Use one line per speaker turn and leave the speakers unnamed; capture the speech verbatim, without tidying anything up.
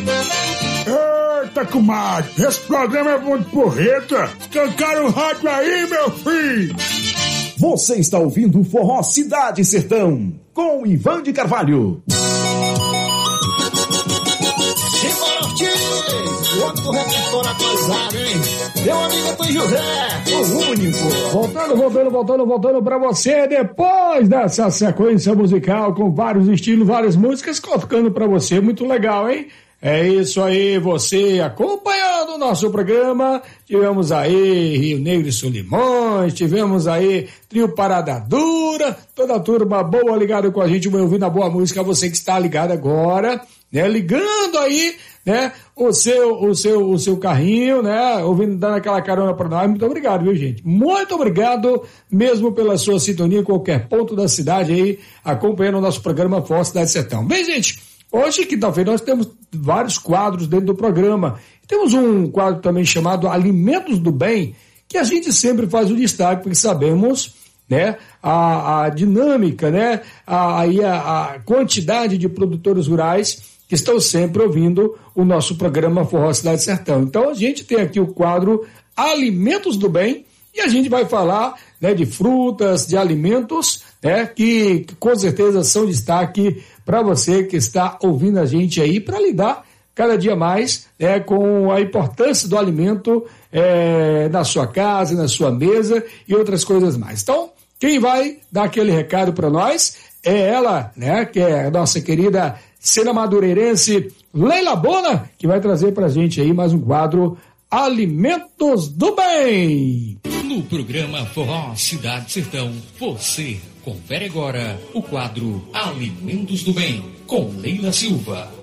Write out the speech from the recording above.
Eita, comadre, esse programa é muito porreta. Cancara o rádio aí, meu filho.
Você está ouvindo o Forró Cidade Sertão, com Ivan de Carvalho.
Meu amigo Antônio José, o único.
Voltando, voltando, voltando, voltando pra você, depois dessa sequência musical com vários estilos, várias músicas, ficando pra você, muito legal, hein? É isso aí, você acompanhando o nosso programa. Tivemos aí Rio Negro e Solimões, tivemos aí Trio Parada Dura, toda a turma boa ligada com a gente, ouvindo a boa música, você que está ligado agora, né? Ligando aí, né? O seu, o seu, o seu carrinho, né? Ouvindo, dando aquela carona para nós. Muito obrigado, viu, gente? Muito obrigado mesmo pela sua sintonia em qualquer ponto da cidade aí, acompanhando o nosso programa Forró Cidade Sertão. Bem, gente, hoje, quinta-feira, nós temos vários quadros dentro do programa. Temos um quadro também chamado Alimentos do Bem, que a gente sempre faz o destaque, porque sabemos, né, a, a dinâmica, né, a, a, a quantidade de produtores rurais que estão sempre ouvindo o nosso programa Forró Cidade Sertão. Então, a gente tem aqui o quadro Alimentos do Bem, e a gente vai falar, né, de frutas, de alimentos, né, que, que com certeza são destaque para você que está ouvindo a gente aí, para lidar cada dia mais, né, com a importância do alimento é, na sua casa, na sua mesa e outras coisas mais. Então, quem vai dar aquele recado para nós é ela, né, que é a nossa querida cena madureirense Leila Bona, que vai trazer para a gente aí mais um quadro Alimentos do Bem.
No programa Forró Cidade Sertão, você confere agora o quadro Alimentos do Bem, com Leila Silva.